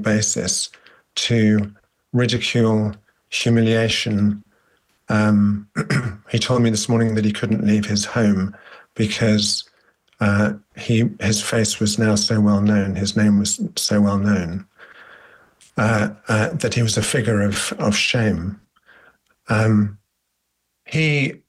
basis to ridicule, humiliation. He told me this morning that he couldn't leave his home because his face was now so well known, his name was so well known, that he was a figure of shame. He